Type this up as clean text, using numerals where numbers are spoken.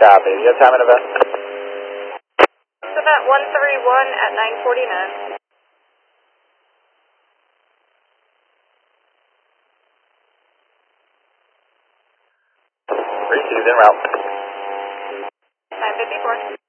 Copy. Do you have time in event? It's event 131 at 9:49. Received en route. 9:54.